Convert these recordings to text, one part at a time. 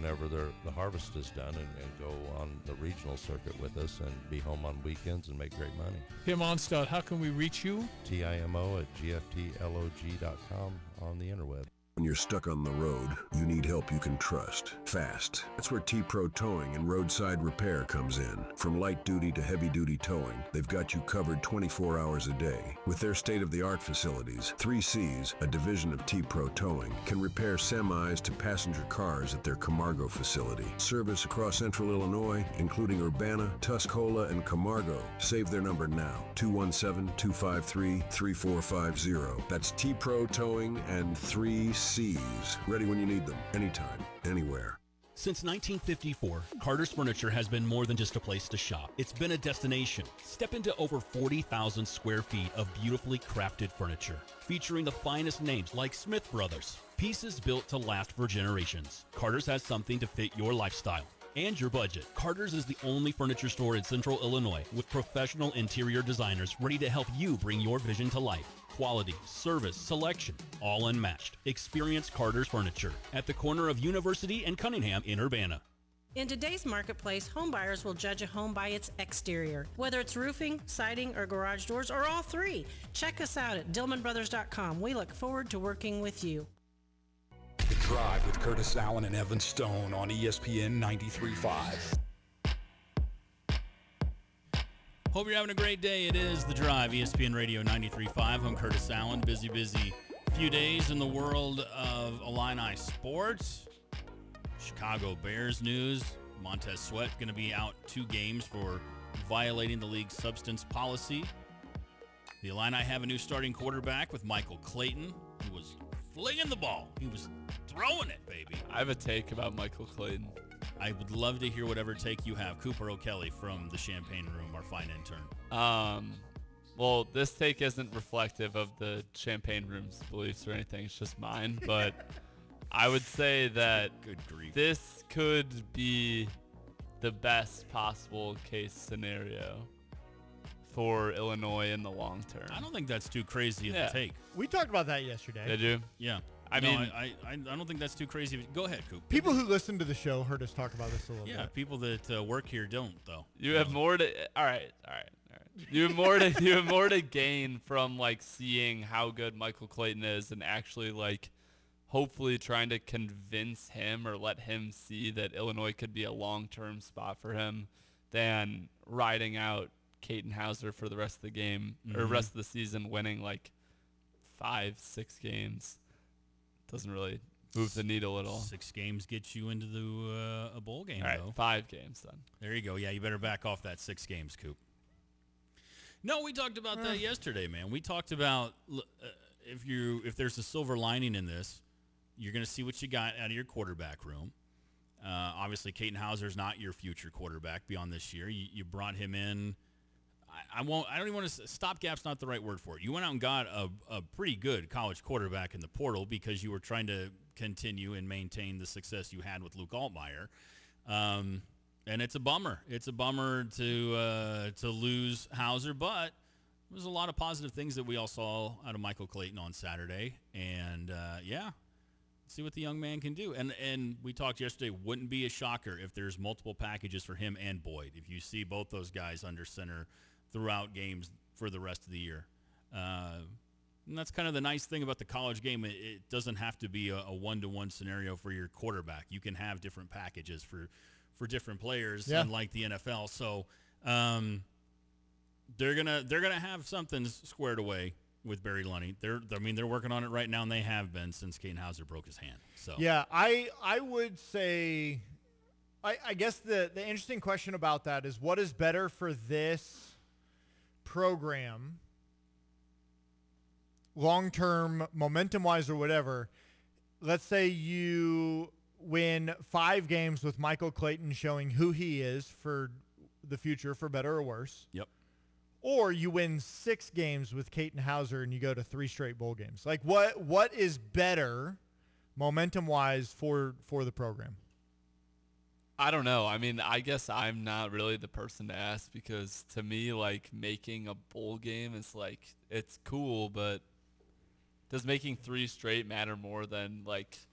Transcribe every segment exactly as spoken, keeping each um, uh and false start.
whenever the harvest is done and, and go on the regional circuit with us and be home on weekends and make great money. Tim Onstad, how can we reach you? T I M O at G F T log dot com on the interweb. When you're stuck on the road, you need help you can trust. Fast. That's where T-Pro Towing and Roadside Repair comes in. From light duty to heavy duty towing, they've got you covered twenty-four hours a day. With their state-of-the-art facilities, three C's, a division of T-Pro Towing, can repair semis to passenger cars at their Camargo facility. Service across central Illinois, including Urbana, Tuscola, and Camargo. Save their number now, two one seven, two five three, three four five zero. That's T-Pro Towing and three C's. Ready when you need them, anytime, anywhere. Since nineteen fifty-four, Carter's Furniture has been more than just a place to shop. It's been a destination. Step into over forty thousand square feet of beautifully crafted furniture, featuring the finest names like Smith Brothers. Pieces built to last for generations. Carter's has something to fit your lifestyle and your budget. Carter's is the only furniture store in Central Illinois with professional interior designers ready to help you bring your vision to life. Quality, service, selection, all unmatched. Experience Carter's Furniture at the corner of University and Cunningham in Urbana. In today's marketplace, home buyers will judge a home by its exterior, whether it's roofing, siding, or garage doors, or all three. Check us out at Dillman Brothers dot com. We look forward to working with you. The Drive with Curtis Allen and Evan Stone on E S P N ninety-three point five. Hope you're having a great day. It is The Drive, E S P N Radio ninety-three point five. I'm Curtis Allen. Busy, busy few days in the world of Illini sports. Chicago Bears news. Montez Sweat going to be out two games for violating the league's substance policy. The Illini have a new starting quarterback with Michael Clayton, who was flinging the ball. He was throwing it, baby. I have a take about Michael Clayton. I would love to hear whatever take you have. Cooper O'Kelly from the Champaign Room, our fine intern. Um, well, this take isn't reflective of the Champaign Room's beliefs or anything. It's just mine. But I would say that Good grief. this could be the best possible case scenario for Illinois in the long term. I don't think that's too crazy of Yeah. a take. We talked about that yesterday. Did you? Yeah. I no, mean- I, I, I don't think that's too crazy. of a- Go ahead, Coop. People who listen to the show heard us talk about this a little Yeah, bit. people that uh, work here don't, though. You have more to. All right, all right, all right. You have more to. You have more to gain from like seeing how good Michael Clayton is, and actually like, hopefully trying to convince him or let him see that Illinois could be a long-term spot for him, than riding out Caden Hauser for the rest of the game or Mhm. rest of the season, winning like five, six games. Doesn't really move the needle at all. Six games gets you into the uh, a bowl game, All right, though. five games then. There you go. Yeah, you better back off that six games, Coop. No, we talked about that yesterday, man. We talked about uh, if you if there's a silver lining in this, you're going to see what you got out of your quarterback room. Uh, obviously, Caden Hauser's not your future quarterback beyond this year. You, you brought him in. I, I won't. I don't even want to. Stopgap's not the right word for it. You went out and got a, a pretty good college quarterback in the portal because you were trying to continue and maintain the success you had with Luke Altmaier. Um, and it's a bummer. It's a bummer to uh, to lose Hauser, but there's a lot of positive things that we all saw out of Michael Clayton on Saturday. And uh, yeah, see what the young man can do. And and we talked yesterday, wouldn't be a shocker if there's multiple packages for him and Boyd. If you see both those guys under center throughout games for the rest of the year. Uh, and that's kind of the nice thing about the college game. It, it doesn't have to be a, a one-to-one scenario for your quarterback. You can have different packages for, for different players, Yeah. unlike the N F L. So um, they're gonna they're gonna have something squared away with Barry Lunny. They're I mean they're working on it right now, and they have been since Caden Hauser broke his hand. So Yeah, I I would say, I, I guess the, the interesting question about that is what is better for this program, long-term, momentum-wise or whatever. Let's say you win five games with Michael Clayton showing who he is for the future, for better or worse. Yep. Or you win six games with Caden Hauser and you go to three straight bowl games. Like what what is better momentum-wise for for the program? I don't know. I mean, I guess I'm not really the person to ask because to me, like, making a bowl game is like, it's cool, but does making three straight matter more than, like,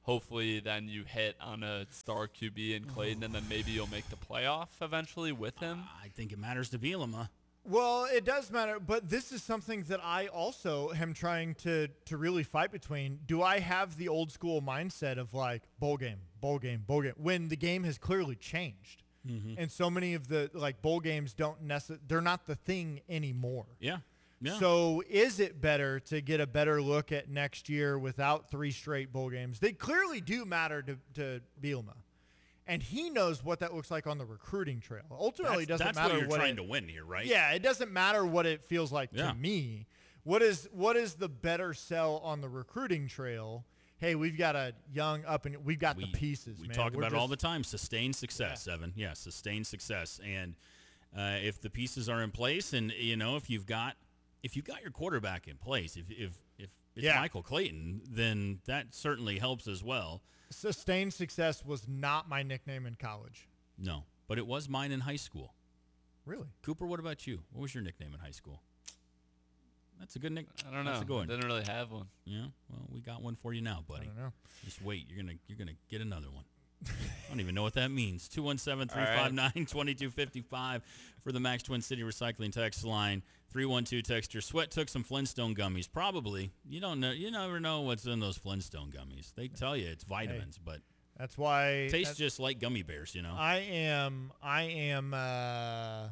hopefully then you hit on a star Q B in Clayton, and then maybe you'll make the playoff eventually with him. I think it matters to Bielema. Well, it does matter, but this is something that I also am trying to to really fight between. Do I have the old school mindset of like bowl game, bowl game, bowl game, when the game has clearly changed, Mm-hmm. and so many of the like bowl games don't necessarily, they're not the thing anymore. Yeah. Yeah. So is it better to get a better look at next year without three straight bowl games? They clearly do matter to, to Bielema. And he knows what that looks like on the recruiting trail. Ultimately, it that's, doesn't that's matter what you're what trying it, to win here, right? Yeah, it doesn't matter what it feels like Yeah. to me. What is what is the better sell on the recruiting trail? Hey, we've got a young up and we've got We, the pieces. we man. talk We're about it all the just- time. Sustained success, Evan. Yeah, sustained success. And uh, if the pieces are in place, and you know, if you've got if you've got your quarterback in place, if if if it's Yeah. Michael Clayton, then that certainly helps as well. Sustained success was not my nickname in college. No, but it was mine in high school. Really? Cooper, what about you? What was your nickname in high school? That's a good nick. I don't know. That's a good one. I didn't really have one. Yeah. Well, we got one for you now, buddy. I don't know. Just wait. You're gonna you're gonna get another one. I don't even know what that means. two one seven, three five nine, two two five five for the Max Twin City Recycling text line. three one two texter. Sweat took some Flintstone gummies. Probably. You don't know. You never know what's in those Flintstone gummies. They tell you it's vitamins, but That's why tastes that's, just like gummy bears. You know. I am I am uh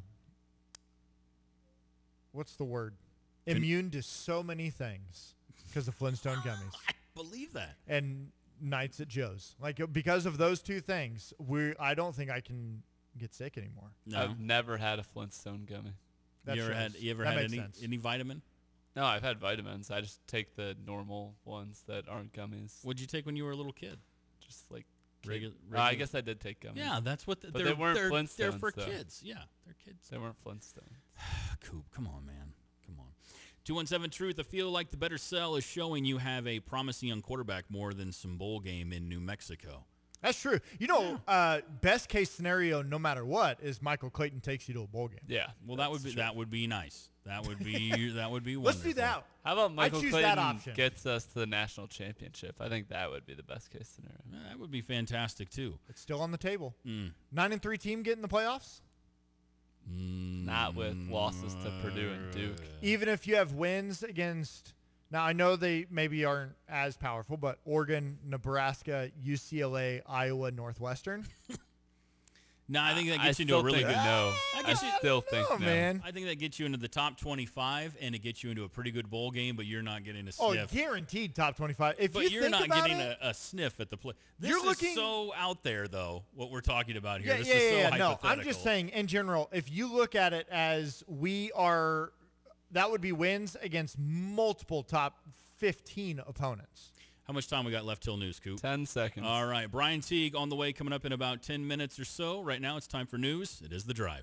what's the word? Con- Immune to so many things because of Flintstone gummies I believe that. and Nights at Joe's. Like because of those two things, we I don't think I can get sick anymore. No. I've never had a Flintstone gummy. That you ever shows. had you ever That had makes any sense. any vitamin? No, I've had vitamins. I just take the normal ones that aren't gummies. What'd you take when you were a little kid? Just like Regu- kid- Uh, I regu- guess I did take gummies. Yeah, that's what the, But they're. they weren't they're, they're Flintstones, for though. kids. Yeah, they're kids. They weren't Flintstones. Coop, come on, man. Come on. two one seven Truth, I feel like the better sell is showing you have a promising young quarterback more than some bowl game in New Mexico. That's true. You know, uh, best case scenario, no matter what, is Michael Clayton takes you to a bowl game. Yeah. Well, that would be that would be nice. That would be that would be wonderful. Let's do that. How about Michael choose Clayton that option. gets us to the national championship? I think that would be the best case scenario. That would be fantastic too. It's still on the table. Mm. Nine and three team get in the playoffs. Mm, Not with losses to Purdue and Duke. Even if you have wins against, now I know they maybe aren't as powerful, but Oregon, Nebraska, U C L A, Iowa, Northwestern. No, I think that I gets you into still a really think good. no. I I guess you- still think Oh no. man! I think that gets you into the top twenty-five, and it gets you into a pretty good bowl game. But you're not getting a Oh, sniff. guaranteed top twenty-five. If But you you're think not about getting it, a, a sniff at the play. This You're is looking- so out there, though. What we're talking about here. yeah, this yeah, is so yeah, yeah. No, I'm hypothetical. just saying in general. If you look at it as we are, that would be wins against multiple top fifteen opponents. How much time we got left till news, Coop? Ten seconds. All right, Brian Teague on the way, coming up in about ten minutes or so. Right now, it's time for news. It is The Drive.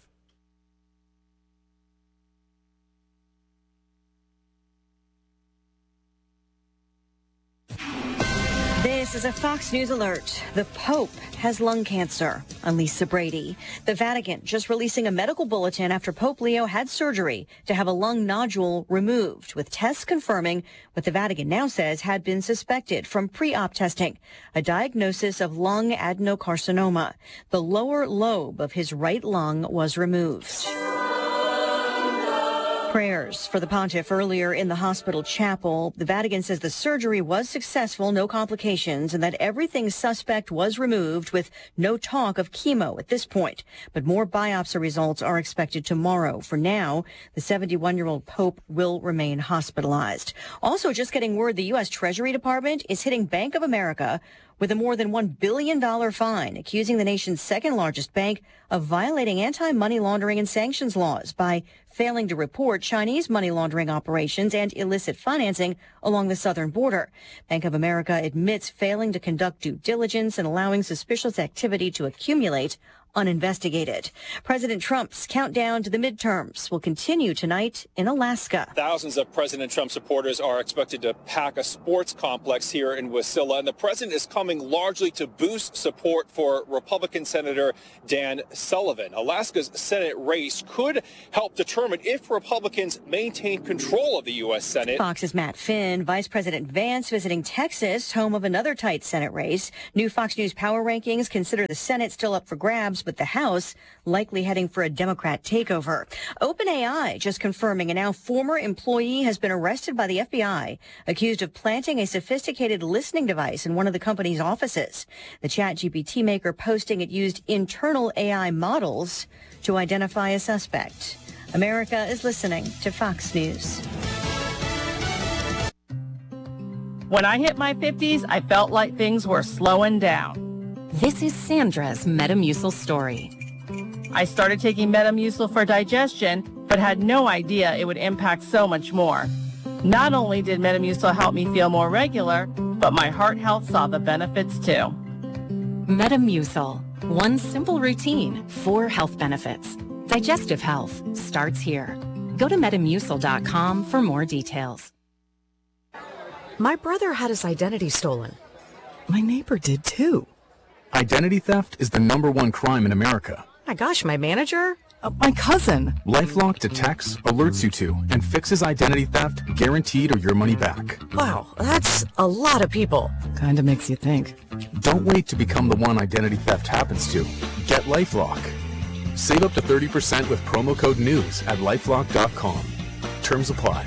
This is a Fox News alert. The Pope has lung cancer. I'm Lisa Brady. The Vatican just releasing a medical bulletin after Pope Leo had surgery to have a lung nodule removed, with tests confirming what the Vatican now says had been suspected from pre-op testing, a diagnosis of lung adenocarcinoma. The lower lobe of his right lung was removed. Prayers for the pontiff earlier in the hospital chapel. The Vatican says the surgery was successful, no complications, and that everything suspect was removed with no talk of chemo at this point. But more biopsy results are expected tomorrow. For now, the seventy-one-year-old Pope will remain hospitalized. Also, just getting word the U S Treasury Department is hitting Bank of America with a more than one billion dollars fine, accusing the nation's second-largest bank of violating anti-money laundering and sanctions laws by failing to report Chinese money laundering operations and illicit financing along the southern border. Bank of America admits failing to conduct due diligence and allowing suspicious activity to accumulate uninvestigated. President Trump's countdown to the midterms will continue tonight in Alaska. Thousands of President Trump supporters are expected to pack a sports complex here in Wasilla, and the president is coming largely to boost support for Republican Senator Dan Sullivan. Alaska's Senate race could help determine if Republicans maintain control of the U S. Senate. Fox's Matt Finn, Vice President Vance visiting Texas, home of another tight Senate race. New Fox News power rankings consider the Senate still up for grabs, but the House likely heading for a Democrat takeover. OpenAI just confirming a now former employee has been arrested by the F B I, accused of planting a sophisticated listening device in one of the company's offices. The ChatGPT maker posting it used internal A I models to identify a suspect. America is listening to Fox News. When I hit my fifties, I felt like things were slowing down. This is Sandra's Metamucil story. I started taking Metamucil for digestion, but had no idea it would impact so much more. Not only did Metamucil help me feel more regular, but my heart health saw the benefits too. Metamucil. One simple routine, four health benefits. Digestive health starts here. Go to metamucil dot com for more details. My brother had his identity stolen. My neighbor did too. Identity theft is the number one crime in America. My gosh, my manager? Uh, my cousin. LifeLock detects, alerts you to, and fixes identity theft, guaranteed or your money back. Wow, that's a lot of people. Kinda makes you think. Don't wait to become the one identity theft happens to. Get LifeLock. Save up to thirty percent with promo code NEWS at lifelock dot com. Terms apply.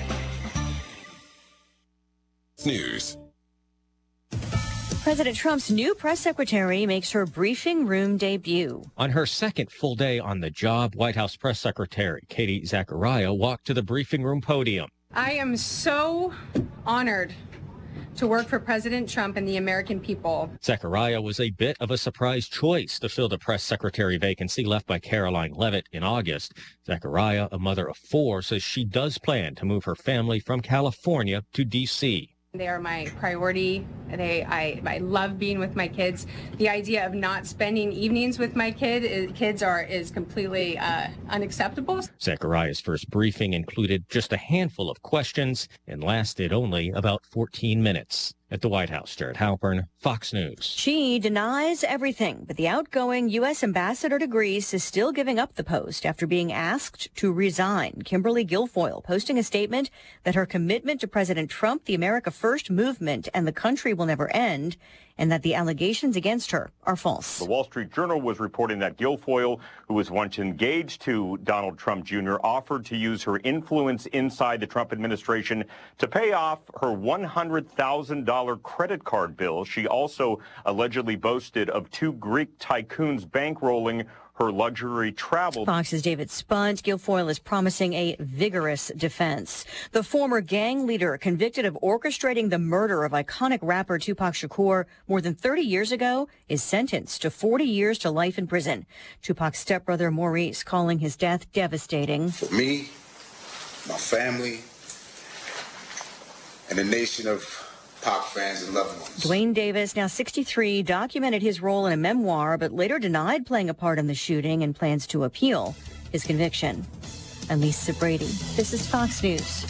News. President Trump's new press secretary makes her briefing room debut. On her second full day on the job, White House Press Secretary Katie Zachariah walked to the briefing room podium. I am so honored to work for President Trump and the American people. Zachariah was a bit of a surprise choice to fill the press secretary vacancy left by Caroline Leavitt in August. Zachariah, a mother of four, says she does plan to move her family from California to D C They are my priority. They, I, I love being with my kids. The idea of not spending evenings with my kid, is, kids are is completely uh, unacceptable. Zachariah's first briefing included just a handful of questions and lasted only about fourteen minutes. At the White House, Jared Halpern, Fox News. She denies everything, but the outgoing U S ambassador to Greece is still giving up the post after being asked to resign. Kimberly Guilfoyle posting a statement that her commitment to President Trump, the America First movement, and the country will never end, and that the allegations against her are false. The Wall Street Journal was reporting that Guilfoyle, who was once engaged to Donald Trump Junior, offered to use her influence inside the Trump administration to pay off her one hundred thousand dollars credit card bill. She also allegedly boasted of two Greek tycoons bankrolling her luxury travel. Fox's David Spunt. Guilfoyle is promising a vigorous defense. The former gang leader convicted of orchestrating the murder of iconic rapper Tupac Shakur more than thirty years ago is sentenced to forty years to life in prison. Tupac's stepbrother Maurice calling his death devastating. For me, my family, and the nation of Pac fans and loved ones. Dwayne Davis, now sixty-three, documented his role in a memoir, but later denied playing a part in the shooting and plans to appeal his conviction. I'm Lisa Brady. This is Fox News.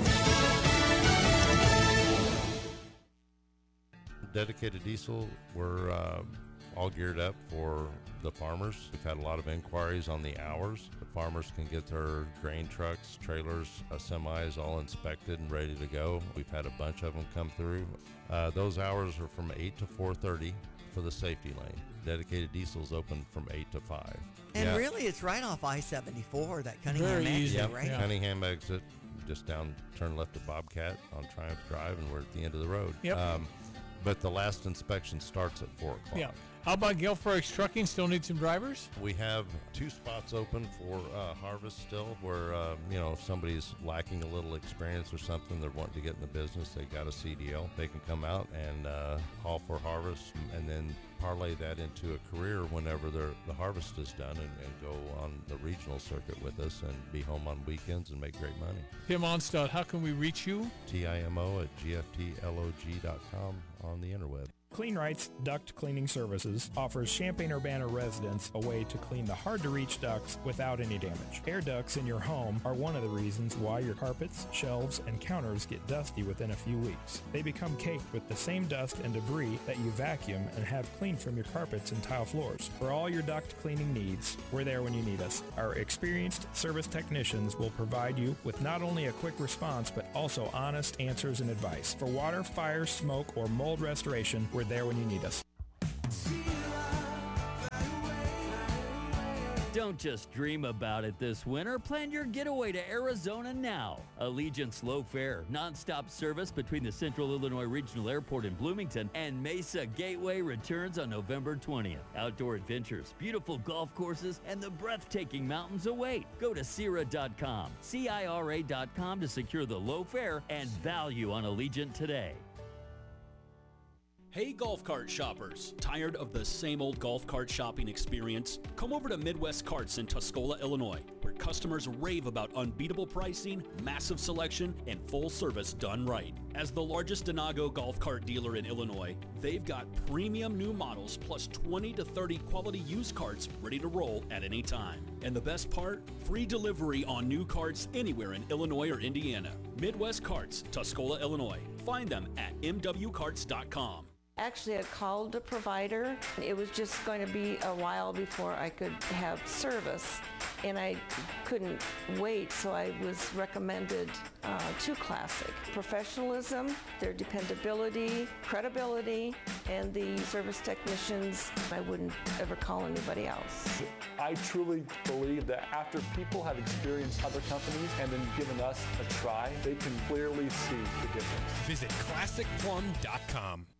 Dedicated Diesel, we're uh, all geared up for the farmers. We've had a lot of inquiries on the hours. The farmers can get their grain trucks, trailers, uh, semis all inspected and ready to go. We've had a bunch of them come through. Uh, those hours are from eight to four thirty for the safety lane. Dedicated Diesel's open from eight to five. And yeah. really, it's right off I seventy-four, that Cunningham Very exit, easy. Yep. right? Yeah. Cunningham exit, just down, turn left to Bobcat on Triumph Drive, and we're at the end of the road. Yep. Um, but the last inspection starts at four o'clock. Yeah. How about Guilfoyle Trucking? Still need some drivers? We have two spots open for uh, harvest still, where uh, you know if somebody's lacking a little experience or something, they're wanting to get in the business, they got a C D L. They can come out and uh, haul for harvest, and then parlay that into a career whenever the harvest is done, and, and go on the regional circuit with us and be home on weekends and make great money. Tim Onstad, how can we reach you? T I M O at G F T L O G dot com on the interweb. CleanRight's Duct Cleaning Services offers Champaign-Urbana residents a way to clean the hard-to-reach ducts without any damage. Air ducts in your home are one of the reasons why your carpets, shelves, and counters get dusty within a few weeks. They become caked with the same dust and debris that you vacuum and have cleaned from your carpets and tile floors. For all your duct cleaning needs, we're there when you need us. Our experienced service technicians will provide you with not only a quick response, but also honest answers and advice. For water, fire, smoke, or mold restoration, we're there when you need us. Don't just dream about it this winter. Plan your getaway to Arizona now. Allegiant's low fare, nonstop service between the Central Illinois Regional Airport in Bloomington and Mesa Gateway returns on November twentieth. Outdoor adventures, beautiful golf courses, and the breathtaking mountains await. Go to Cira dot com, C I R A dot com to secure the low fare and value on Allegiant today. Hey golf cart shoppers, tired of the same old golf cart shopping experience? Come over to Midwest Carts in Tuscola, Illinois, where customers rave about unbeatable pricing, massive selection, and full service done right. As the largest Denago golf cart dealer in Illinois, they've got premium new models plus twenty to thirty quality used carts ready to roll at any time. And the best part? Free delivery on new carts anywhere in Illinois or Indiana. Midwest Carts, Tuscola, Illinois. Find them at m w carts dot com. Actually, I called the provider. It was just going to be a while before I could have service, and I couldn't wait, so I was recommended uh, to Classic. Professionalism, their dependability, credibility, and the service technicians, I wouldn't ever call anybody else. I truly believe that after people have experienced other companies and then given us a try, they can clearly see the difference. Visit classic plum dot com.